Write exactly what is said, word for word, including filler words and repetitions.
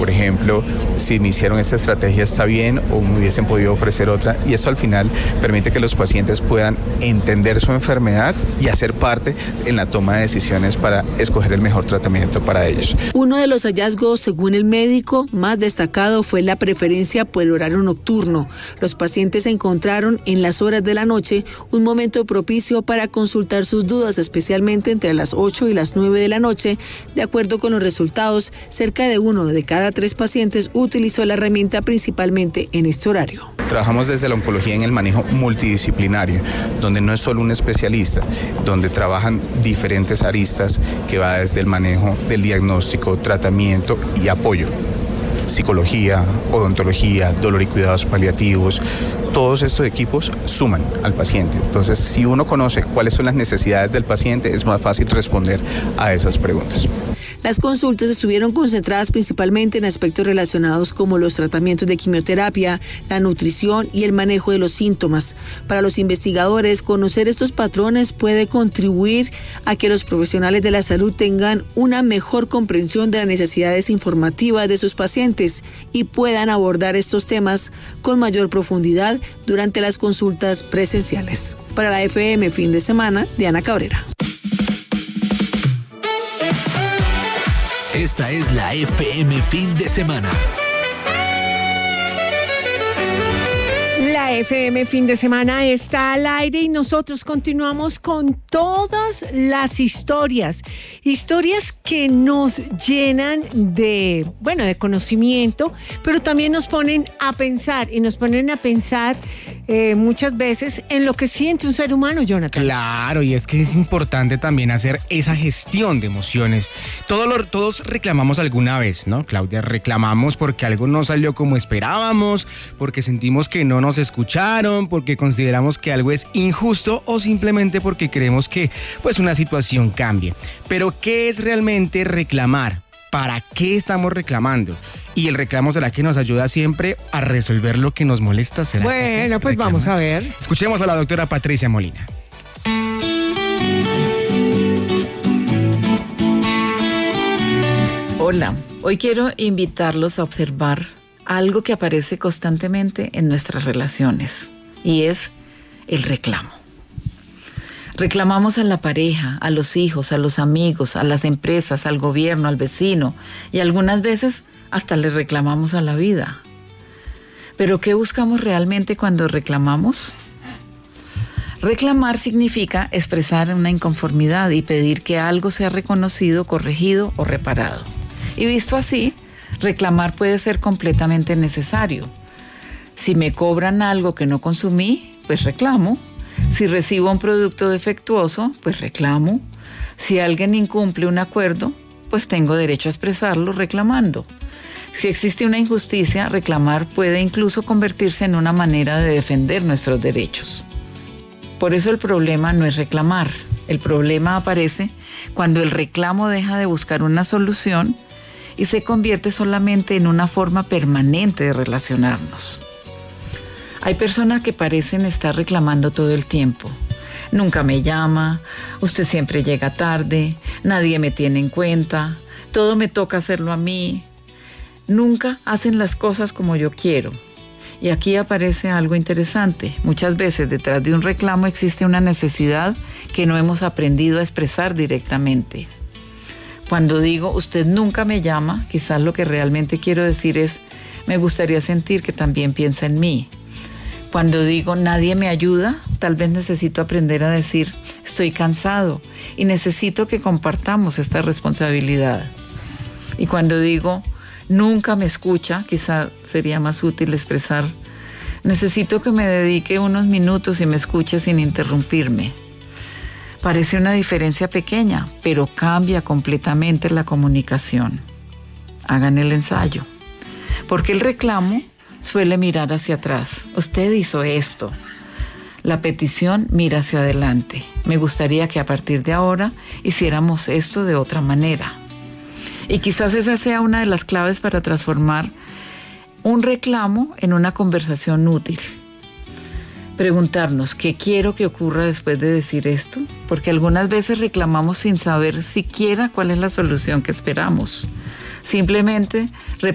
por ejemplo, si me hicieron esta estrategia está bien o me hubiesen podido ofrecer otra, y esto al final permite que los pacientes puedan entender su enfermedad y hacer parte en la toma de decisiones para escoger el mejor tratamiento para ellos. Uno de los hallazgos, según el médico, más destacado fue la preferencia por el horario nocturno. Los pacientes encontraron en las horas de la noche un momento propicio para consultar sus dudas, especialmente entre las ocho y las nueve de la noche. De acuerdo con los resultados, cerca de uno de cada tres pacientes utilizó la herramienta principalmente en este horario. Trabajamos desde la oncología en el manejo multidisciplinario, donde no es solo un especialista, donde trabajan diferentes aristas que va desde el manejo del diagnóstico, tratamiento y apoyo. Psicología, odontología, dolor y cuidados paliativos, todos estos equipos suman al paciente. Entonces, si uno conoce cuáles son las necesidades del paciente, es más fácil responder a esas preguntas. Las consultas estuvieron concentradas principalmente en aspectos relacionados como los tratamientos de quimioterapia, la nutrición y el manejo de los síntomas. Para los investigadores, conocer estos patrones puede contribuir a que los profesionales de la salud tengan una mejor comprensión de las necesidades informativas de sus pacientes y puedan abordar estos temas con mayor profundidad durante las consultas presenciales. Para la F M Fin de Semana, Diana Cabrera. Esta es la F M Fin de Semana. La F M Fin de Semana está al aire y nosotros continuamos con todas las historias, historias que nos llenan de, bueno, de conocimiento, pero también nos ponen a pensar y nos ponen a pensar eh, muchas veces en lo que siente un ser humano, Jonathan. Claro, y es que es importante también hacer esa gestión de emociones. Todos, lo, todos reclamamos alguna vez, ¿no, Claudia? Reclamamos porque algo no salió como esperábamos, porque sentimos que no nos escucharon, porque consideramos que algo es injusto o simplemente porque queremos que pues una situación cambie. Pero ¿qué es realmente reclamar? ¿Para qué estamos reclamando? Y el reclamo será que nos ayuda siempre a resolver lo que nos molesta. ¿Será bueno, pues reclamar? Vamos a ver. Escuchemos a la doctora Patricia Molina. Hola, hoy quiero invitarlos a observar algo que aparece constantemente en nuestras relaciones y es el reclamo. Reclamamos a la pareja, a los hijos, a los amigos, a las empresas, al gobierno, al vecino y algunas veces hasta le reclamamos a la vida. ¿Pero qué buscamos realmente cuando reclamamos? Reclamar significa expresar una inconformidad y pedir que algo sea reconocido, corregido o reparado. Y visto así, reclamar puede ser completamente necesario. Si me cobran algo que no consumí, pues reclamo. Si recibo un producto defectuoso, pues reclamo. Si alguien incumple un acuerdo, pues tengo derecho a expresarlo reclamando. Si existe una injusticia, reclamar puede incluso convertirse en una manera de defender nuestros derechos. Por eso el problema no es reclamar. El problema aparece cuando el reclamo deja de buscar una solución y se convierte solamente en una forma permanente de relacionarnos. Hay personas que parecen estar reclamando todo el tiempo. Nunca me llama, usted siempre llega tarde, nadie me tiene en cuenta, todo me toca hacerlo a mí. Nunca hacen las cosas como yo quiero. Y aquí aparece algo interesante. Muchas veces detrás de un reclamo existe una necesidad que no hemos aprendido a expresar directamente. Cuando digo, usted nunca me llama, quizás lo que realmente quiero decir es, me gustaría sentir que también piensa en mí. Cuando digo, nadie me ayuda, tal vez necesito aprender a decir, estoy cansado y necesito que compartamos esta responsabilidad. Y cuando digo, nunca me escucha, quizás sería más útil expresar, necesito que me dedique unos minutos y me escuche sin interrumpirme. Parece una diferencia pequeña, pero cambia completamente la comunicación. Hagan el ensayo. Porque el reclamo suele mirar hacia atrás. Usted hizo esto. La petición mira hacia adelante. Me gustaría que a partir de ahora hiciéramos esto de otra manera. Y quizás esa sea una de las claves para transformar un reclamo en una conversación útil. Preguntarnos, ¿qué quiero que ocurra después de decir esto? Porque algunas veces reclamamos sin saber siquiera cuál es la solución que esperamos. Simplemente